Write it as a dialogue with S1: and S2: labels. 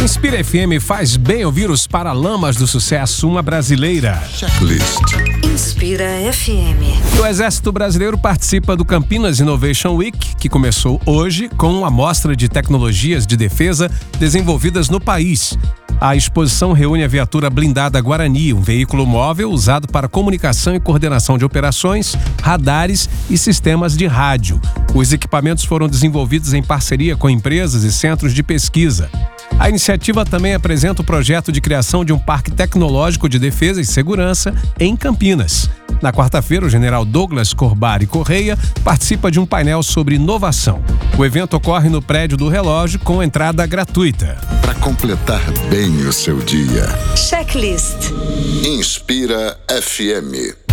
S1: Inspira FM faz bem ouvir os Paralamas do Sucesso, uma brasileira.
S2: Checklist.
S3: Inspira FM.
S1: O Exército Brasileiro participa do Campinas Innovation Week, que começou hoje com uma amostra de tecnologias de defesa desenvolvidas no país. A exposição reúne a viatura blindada Guarani, um veículo móvel usado para comunicação e coordenação de operações, radares e sistemas de rádio. Os equipamentos foram desenvolvidos em parceria com empresas e centros de pesquisa. A iniciativa também apresenta o projeto de criação de um parque tecnológico de defesa e segurança em Campinas. Na quarta-feira, o general Douglas Corbari Correia participa de um painel sobre inovação. O evento ocorre no prédio do relógio com entrada gratuita.
S2: Para completar bem o seu dia.
S3: Checklist.
S2: Inspira FM.